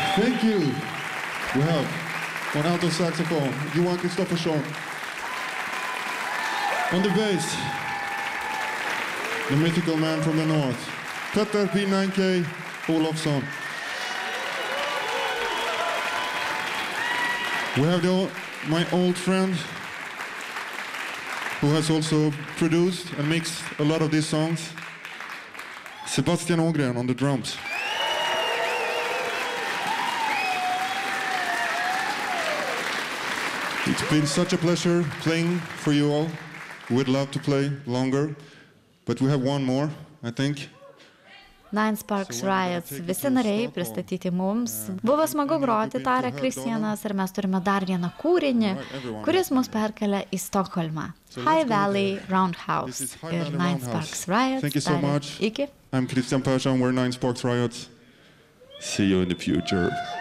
Thank you. We have on alto saxophone, Johan Kristoffersson. On the bass, the mythical man from the north, Petter P9K Olofsson. We have my old friend who has also produced and mixed a lot of these songs, Sebastian Ågren on the drums. It's been such a pleasure playing for you all. We'd love to play longer, but we have one more, I think. Nine Sparks Riots, visi nariai pristatyti mums. Buvo smagu groti, tarė Kristianas, ir mes turime dar vieną kūrinį, kuris mus perkelia į Stokholmą. High Valley Roundhouse ir Nine Sparks Riots. Thank you so much. Iki. I'm Christian Persson, we're Nine Sparks Riots. See you in the future.